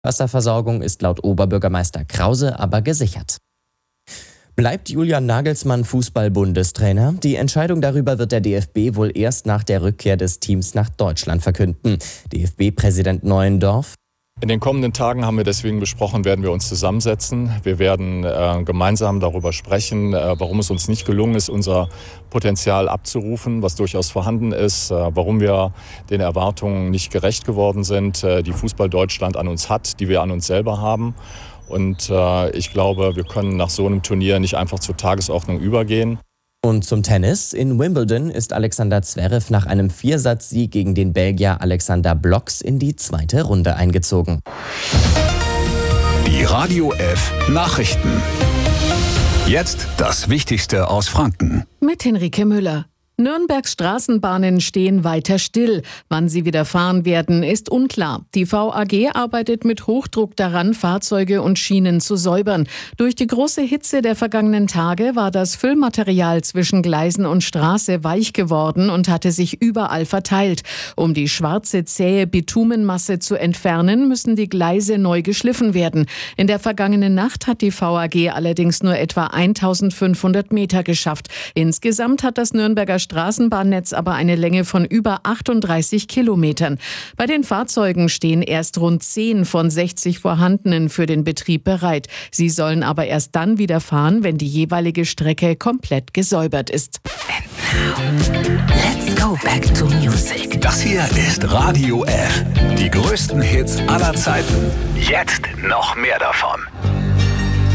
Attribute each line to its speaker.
Speaker 1: Wasserversorgung ist laut Oberbürgermeister Krause aber gesichert. Bleibt Julian Nagelsmann Fußball-Bundestrainer? Die Entscheidung darüber wird der DFB wohl erst nach der Rückkehr des Teams nach Deutschland verkünden. DFB-Präsident Neuendorf:
Speaker 2: In den kommenden Tagen haben wir deswegen besprochen, werden wir uns zusammensetzen. Wir werden gemeinsam darüber sprechen, warum es uns nicht gelungen ist, unser Potenzial abzurufen, was durchaus vorhanden ist, warum wir den Erwartungen nicht gerecht geworden sind, die Fußball Deutschland an uns hat, die wir an uns selber haben. Und ich glaube, wir können nach so einem Turnier nicht einfach zur Tagesordnung übergehen.
Speaker 1: Und zum Tennis. In Wimbledon ist Alexander Zverev nach einem Viersatzsieg gegen den Belgier Alexander Blocks in die zweite Runde eingezogen.
Speaker 3: Die Radio F Nachrichten. Jetzt das Wichtigste aus Franken.
Speaker 4: Mit Henrike Müller. Nürnbergs Straßenbahnen stehen weiter still. Wann sie wieder fahren werden, ist unklar. Die VAG arbeitet mit Hochdruck daran, Fahrzeuge und Schienen zu säubern. Durch die große Hitze der vergangenen Tage war das Füllmaterial zwischen Gleisen und Straße weich geworden und hatte sich überall verteilt. Um die schwarze, zähe Bitumenmasse zu entfernen, müssen die Gleise neu geschliffen werden. In der vergangenen Nacht hat die VAG allerdings nur etwa 1500 Meter geschafft. Insgesamt hat das Nürnberger Straßenbahnnetz aber eine Länge von über 38 Kilometern. Bei den Fahrzeugen stehen erst rund 10 von 60 vorhandenen für den Betrieb bereit. Sie sollen aber erst dann wieder fahren, wenn die jeweilige Strecke komplett gesäubert ist.
Speaker 3: And now, let's go back to music. Das hier ist Radio F. Die größten Hits aller Zeiten. Jetzt noch mehr davon.